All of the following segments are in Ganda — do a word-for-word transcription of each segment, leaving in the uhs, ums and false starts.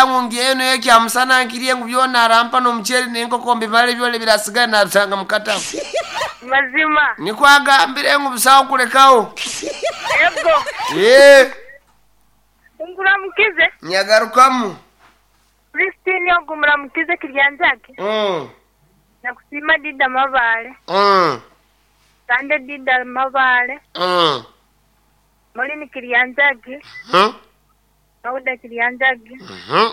changu ngieno yake amsana nkiriye ngubyona arampa no mcheri nenkokombe bale byole birasigana natanga mukata mazima nikwagambire ngubusaho kulekaho yego eh ngura mukize nyagarukamu Christine yogumura mukize kiryanjake mm nakusima dida mabale mm sande dida mabale mm muri ni kiryanjake huh nauda kiryanjake mhm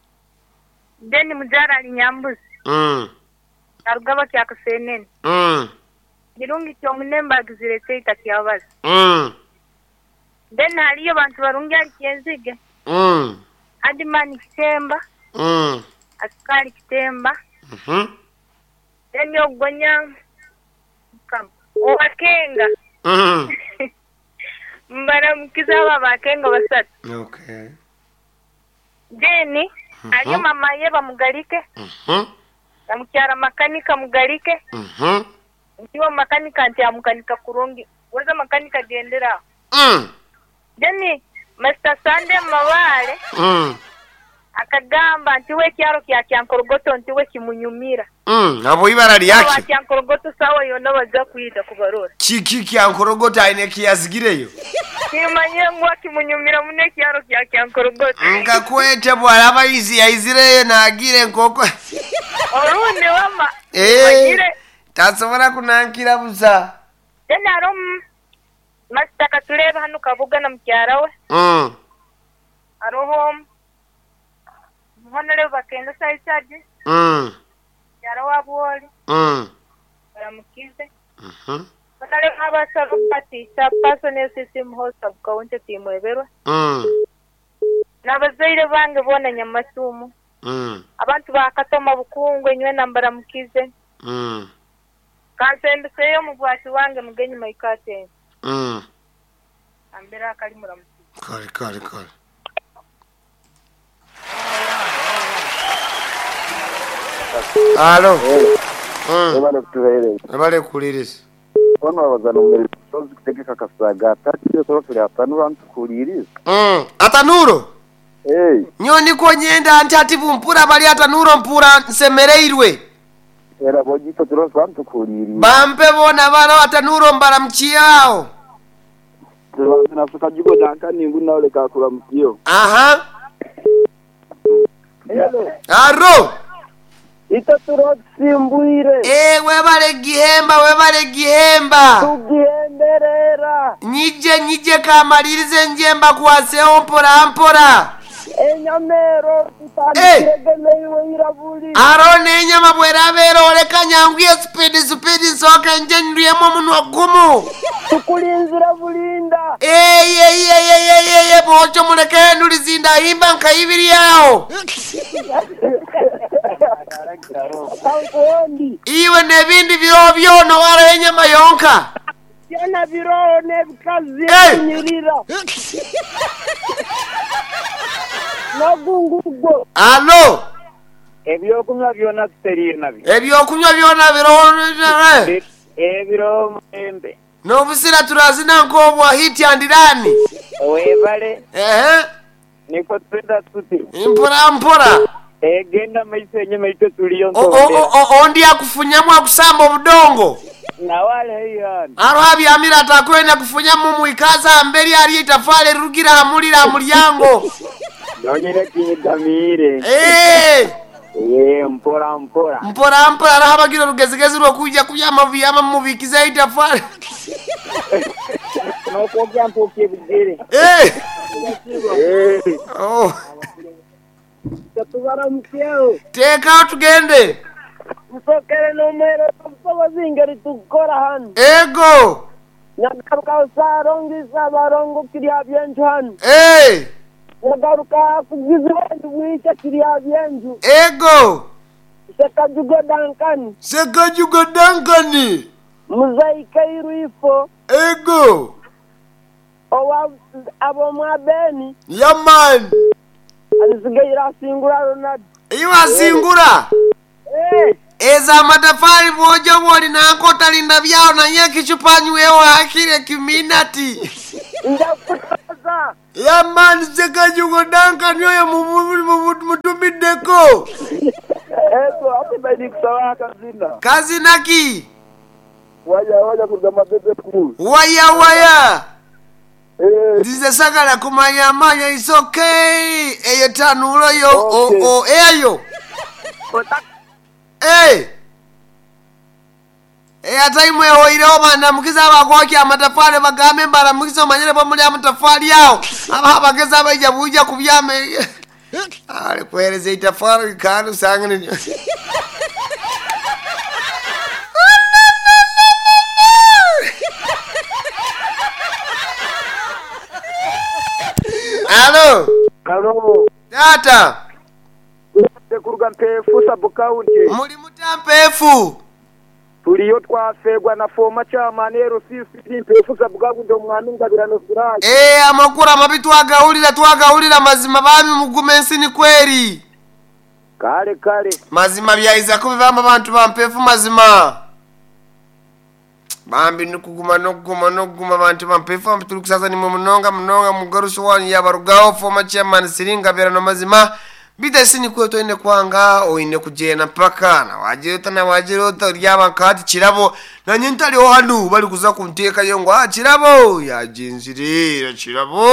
deni mujara ali nyambuzi mm arugaba kya kusenene mm girungi cyo munemba giziretse itakiyabaza mm deni haliyo bantu barungi ali kenzige mm adimani kitemba mm askari kitemba mhm deni ogonya kam owakenga mm mbara mukiza baba kenga basatu okay deni aliyo mama ye bamugalike mhm bamukyara makanika mugalike mhm ndiwo makanika nti amukanika kurungi weza makanika gendera mm deni Master Sande mabale mm akagamba nti we kyaro kya kyankorogoto nti we kimunyumira mm abo ibara lyake wa kyankorogoto sawa yona baza kuyida kubarora chiki kyankorogota ine kiyazigireyo kimanye ngwa kimunyumira mune kyaro kya kyankorogoto ngakwete bwala abayizi yaizire nagire nkoko orunde wama eh tasobora kunankira buza tena rom Master Katuleba hanu kavuga na mkyara we mm aroho mwanele bakenda saisaje mm kyara wabwoli mm baramukize mhm Bakale abasa rupati sa personal system host of county team eberwa mm nabazaire bange bona nyamasumu mm abantu bakatoma bukungwe nywe nambara mukize mm kansembe seyo mubwati wange mugenyi maikate mm ambera akali muramukize kale kale kale Alo. Mm. Ebale kutuhere. Ebale kulirisa. Ono abazana umeri sozi kutegeka kasaga tati so tuli atanura ntukuliriza. Mm. Atanuro. Eh. Nyoni ko nyenda antativu mpura bali atanuro mpura nsemereirwe. Era bojito turo ntukuliriza. Bampe bona bana atanuro mbara mchiyao. Turo nasuka jugo dankani mbuna ole kakula mtio. Aha. Hello. Aro. Ito turo simbuire. Eh webale gihemba webale gihemba. Tugihenderera. Nyije nyije kamalirize njemba kwase ompora ampora. Enyamero tutandikegelewe irabuli. Arone nyama bwerabero ole kanyanguye speed speed soka njenriyemo munwa gumu. Tukulinzira bulinda. Eh ye ye ye ye ye ye bocho muleke nulizinda imba nkayibiri yao. Tankondi. Iwe nebindi biro byono wala nyama yonka. Yana biro nebikazi Hey. nyirira. Nagungugo. Alo. Ebyo kunywa byona tuteriye nabyo. Ebyo kunywa byona biro Ebiro mwembe. no busira turazina nkobwa hiti andirani. Webale Eh niko twenda tuti. impora mpora. Egenda maisenye maito tuliyo O o o ondi akufunyamu akusamba obudongo. na wale hiyo. Arwabi amira atakwenda kufunyamu muikaza mberi ali itafale rugira amulira amulyango. Nonyere kinyitamire. Eh Eh mpora mpora. mpora mpora arahabagiro rugezigezi rwo kujya kuyama viyama mubikiza itafale. No kokya mpokye bigere. Eh Eh. oh Tatubara mkeo. teka tugende. Usokere no mero kusaba zingeri tukora hano. Ego. Nagaruka sarongi sabarongo kiriya byenju hano. Eh Nagaruka kugizwe ndwicha kiriya byenju. ego. Sekajugo dankani. Sekajugo dankani. Muzaika iruifo. Ego. Owa abo mwabeni. Yaman. Alisigaira singura Ronaldo. Iwa singura. Eh. Eza matafari moja wali na ankota linda vyao na nyeki chupanyu ewa akire kiminati. Ndakutoza. Yaman sekajugo dankani oya mubu mubu mubu Ego hapo badi kusawa kazina. Kazina ki? Waya waya kuruga mabebe kuru. Waya waya. Eh. Ndize sagala kumanya manya is okay. Eyo tanulo yo. Okay. Oh oh eyo. Eh. Eh ata imwe oire obana mukiza abagwaki amatafali bagame mbara mukiza omanyire bo muri amatafali yao. Aba bageza baija buja kubyame. Ale kwereze itafari kanu sangene. Allo. Allo. Tata. Ute kuruga mpefu sabukaunti. Muri mutampefu. Tuliyo twafegwa na former chairman ero sisi mpefu sabukaunti ndo mwana ngabirano siraje. Eh amakura mabitu agahulira twagahulira mazima bami mugumensi ni kweri. Kale kale. Mazima byaiza kubivamba abantu bampefu mazima. Bambi nukuguma nokuguma nokuguma abantu bampefu amtuli kusaza ni munonga munonga mugaruso wani yabarugaho former chairman siringa bera no mazima. Bida sini kweto ine kwanga oine kujena paka na wajirota na wajirota ryaba kati chirabo na nyintali ho hanu bali kuza kunteka yongo ah chirabo ya jinzirira chirabo.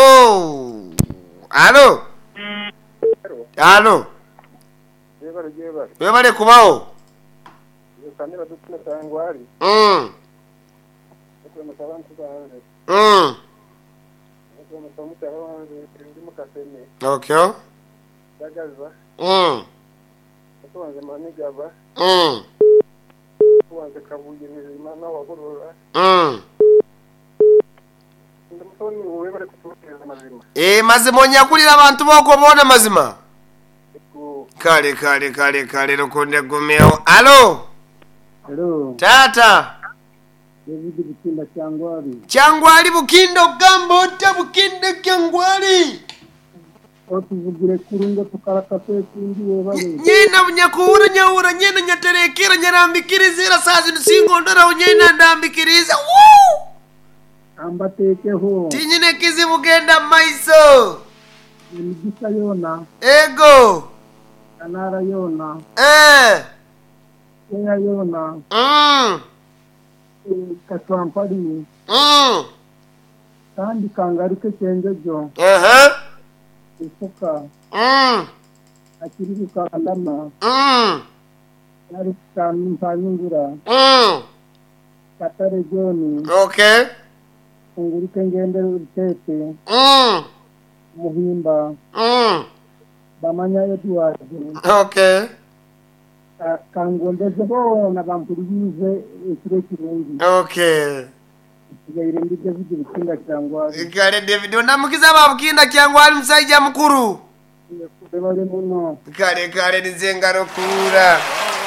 Allo. Allo. Jebale jebale. Webale kubao. Yosanira dutuna tangwari. Mm. Kwa sabantu bawe. Mm. Kwa sababu tawanze ndimo kaseme. Okay. Dagaza. Mm. Tuanze manigaba. Mm. Tuanze kabuye mizima na wagorora. Mm. Ndimutoni webale kutukeza mazima. Eh mazima onyakulira abantu boko bona mazima. Kale kale kale kale rokonde gomeo. Allo. Hello. Tata. David Bukinda Kyangwali. Kyangwali Bukindo gambo ta Bukindo Kyangwali. Otuvugire kurunga tukarakase kundi webale. Nyina bunyakura nyaura nyina nyaterekera nyarambikiriza sazi nsingo ndora onyena ndambikiriza. Woo! Ambatekeho. Tinyine kizibugenda maiso. Nigisa yona. Ego. Kanara yona. Eh. Eya yona. Mm. Kaswampali. Mm. Kandi kangaruke cyengejo. Aha. Isuka. Mm. Akiri kukandama. Mm. Nari kanu mpanyingira. Mm. Katare joni. Okay. Nguruke ngende urutete. Mm. Muhimba. Mm. Bamanya Edward. Okay. Kangondeze bo na bampurize ekire kirengi. Okay. Gaire ndije vidi Bukinda Kyangwali. Kale David onamukiza babukinda Kyangwali musaija mukuru. Bebale muno. Kale kale nizengaro kura.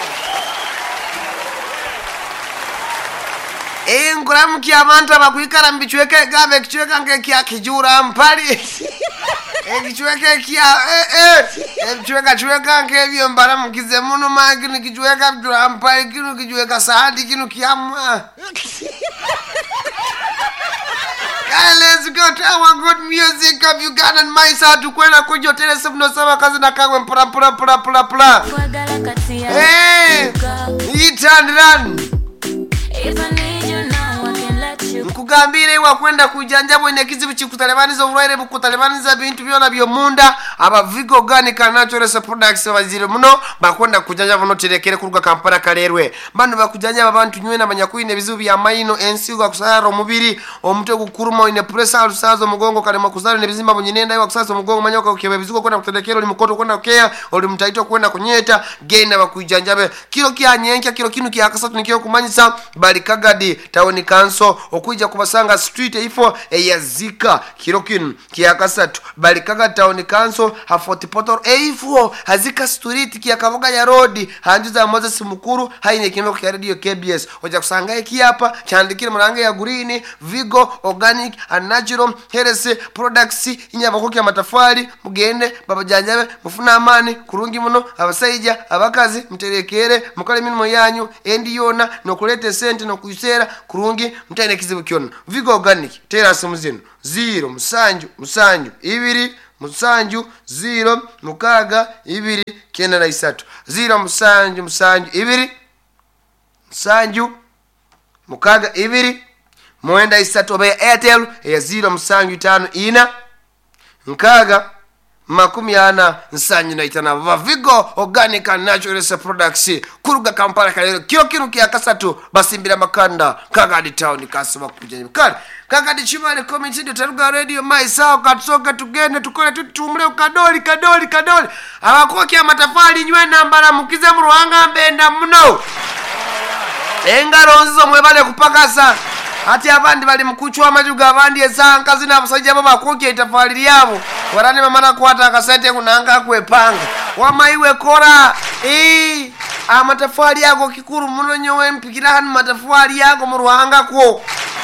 Eh nguramu kiamanta bakuikara mbichweke gabe kichweka nke kia kijura mpali. Eh kichweke kia eh eh kichweka chweka nke byo mbara mukize muno magi ni kichweka bjura mpali kinu kichweka sahadi kinu kiamwa. Guys, let's go to our good music of Uganda and my side to kwenda kujo tele seven oh seven kazi na kangwe mpura mpura mpura mpura mpura. Hey, eat and run. Nkugambire wa kwenda kujanja bwene kizibu chikutalebaniza urwaire bukutalebaniza bintu byona byo munda aba Vigo Organic Natural Products bazire muno bakwenda kujanja bono terekere kuruga Kampala kalerwe bano bakujanja abantu nywena manyakuine bizubu ya maino ensigo akusara omubiri omutwe gukuruma ine pressure alusazo mugongo kalema kuzana ne bizimba bunyinenda iwa kusaza mugongo manyoka ukebe bizugo kwenda kuterekera oli mukoto kwenda kea oli mutaito kwenda kunyeta genda bakujanjabe kilo kya nyenka kilo kinu kya kasatu nikyo kumanyisa bali kagadi tawoni kanso okuija kubasanga street ifo eyazika kirokin kia kasatu bali kaga town council ha forty portal ifo hazika street kia kavuga ya road hanjuza Moses mukuru haine kino kia radio K B S oja kusanga iki hapa chandikira murange ya Green Vigo Organic and Natural Health Products inyabakoki ya matafari mugende babajanjabe mufuna amani kurungi muno abasaija abakazi mterekere mukale minimo yanyu endi yona no kulete sente no kuyisera kurungi mtene kizibu kyona Vigo Organic tera simu zino zero musanju musanju ibiri musanju zero mukaga ibiri kenda na isatu zero musanju musanju ibiri musanju mukaga ibiri mwenda isatu oba Airtel ya zero musanju tano ina nkaga makumi ana nsanyu na itana Vavigo Organic and Natural Products kuruga Kampala kalero kyo kinu kya kasatu basimbira makanda Kagadi town kasaba kujanye kale Kagadi chimale community taruga radio mai sawa katsoka tugende tukole tutumule kadoli kadoli kadoli abakoki amatafali nywe nambara mukize mu Ruhanga mbenda muno engaro nzizo mwebale kupakasa ati abandi bali mkuchwa majuga abandi esanka zina abasajja baba koki itafali lyabo warane mamana kwata akasente kunanga kwepanga wama iwe kora eh amatafali yako kikuru muno nyowe mpikira hanu matafali yako mu Ruhanga ko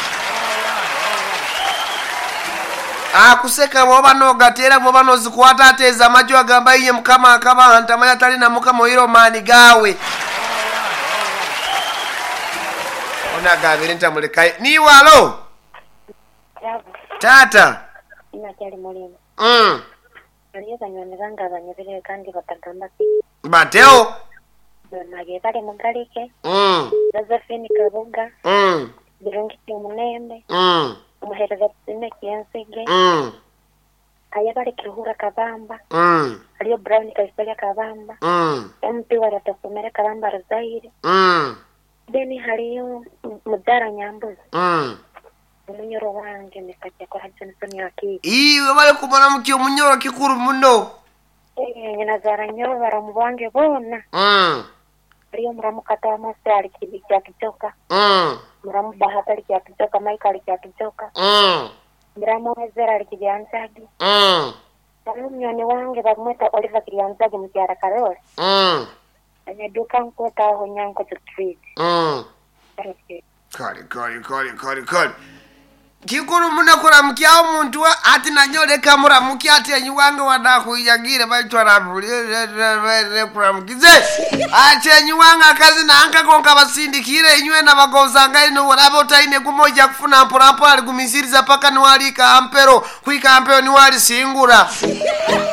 akuseka boba no gatera boba no zikwata ateza majo agamba iye mukama akaba hantamanya tali na mukama hiro mani gawe ona gabire ntamulekai ni walo tata ina cyari mulimo mm ariyo kanyone bangabanye bire kandi batagamba bateo nage bari mugarike mm Josephine Kabuga mm birungiti umunembe mm umuhereza tsine kiensege mm aya bari Kiruhura Kabamba mm ariyo Brown Kaisaya Kabamba mm mpi waratasomera Kabamba Razaire mm deni hariyo Mudara Nyambuzi mm umunyoro wange mekajya ko Johnson yaki iwe bale kumana mukyo munyoro kikuru muno eh nyina zaranyoro baramubange bona mm ariyo muramukata amase ari kibijya kitoka mm muramu bahata ari kitoka Michael kitoka mm muramu ezera ari kijanzagi mm ariyo myone wange bamweta Oliver Kijanzagi mukyara Karol mm anya duka nkota aho nyanko street mm kali kali kali kali kali kikuru muna kora mkiao muntu ati nanyole kamura mki ati enyuwange wada kuyagire baitwa rabule kura mkize ati enyuwanga akazi na anka konka basindikire enywe na bagozanga ino warabo taine kumoja kufuna mpora mpora ali kumisiriza paka niwalika ampero kuika ampero niwali singura